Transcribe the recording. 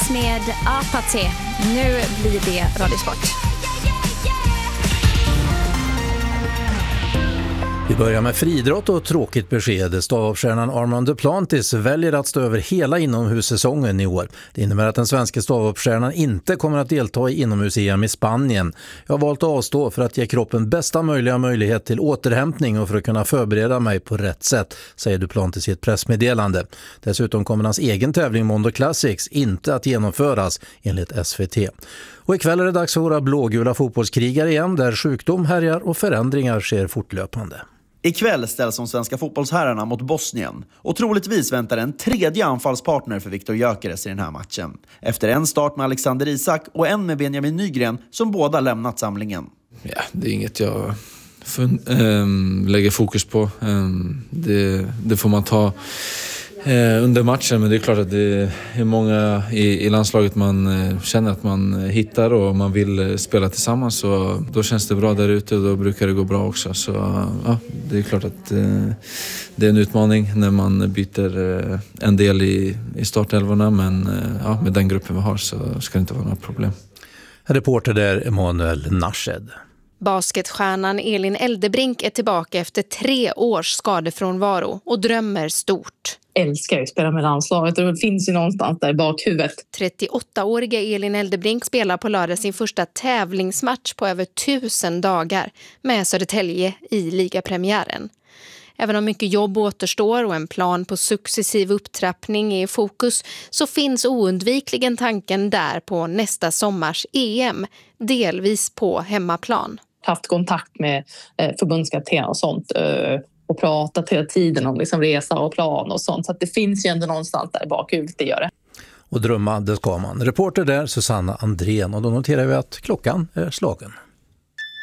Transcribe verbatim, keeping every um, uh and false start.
med Apathy. Nu blir det Radiosport. Vi börjar med friidrott och tråkigt besked. Stavhoppsstjärnan Armand Duplantis väljer att stå över hela inomhussäsongen i år. Det innebär att den svenska stavhoppsstjärnan inte kommer att delta i inomhus-E M i Spanien. Jag har valt att avstå för att ge kroppen bästa möjliga möjlighet till återhämtning och för att kunna förbereda mig på rätt sätt, säger Duplantis i ett pressmeddelande. Dessutom kommer hans egen tävling Mondo Classics inte att genomföras enligt S V T. Och ikväll är det dags för våra blågula fotbollskrigare igen, där sjukdom härjar och förändringar sker fortlöpande. Ikväll ställs de svenska fotbollsherrarna mot Bosnien och troligtvis väntar en tredje anfallspartner för Viktor Gyökeres i den här matchen. Efter en start med Alexander Isak och en med Benjamin Nygren som båda lämnat samlingen. Ja, det är inget jag fun- ähm, lägger fokus på. Ähm, det, det får man ta eh, under matchen, men det är klart att det är många i, i landslaget man eh, känner att man hittar och man vill eh, spela tillsammans, så då känns det bra där ute och då brukar det gå bra också. Så ja, det är klart att eh, det är en utmaning när man byter eh, en del i, i startelvorna, men eh, ja, med den gruppen vi har så ska det inte vara några problem. Reporter där Emanuel Narshed. Basketstjärnan Elin Eldebrink är tillbaka efter tre års skadefrånvaro och drömmer stort. Älskar ju att spela med landslaget och det finns ju någonstans där i bakhuvudet. trettioåttaåriga Elin Eldebrink spelar på lördag sin första tävlingsmatch på över tusen dagar med Södertälje i ligapremiären. Även om mycket jobb återstår och en plan på successiv upptrappning är i fokus, så finns oundvikligen tanken där på nästa sommars E M, delvis på hemmaplan. Haft kontakt med eh, förbundskapten och sånt eh, och pratat hela tiden om liksom resa och plan och sånt. Så att det finns ju ändå någonstans där bakhuvudet, det gör det. Och drömma, det ska man. Reporter där Susanna Andrén, och då noterar vi att klockan är slagen.